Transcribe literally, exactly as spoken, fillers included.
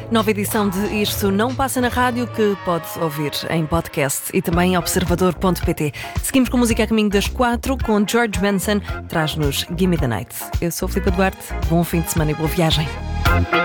Nova edição de Isto Não Passa na Rádio, que pode ouvir em podcast e também em observador ponto pt. Seguimos com música a caminho das quatro, com George Benson, traz-nos Gimme the Night. Eu sou a Filipa Duarte, bom fim de semana e boa viagem.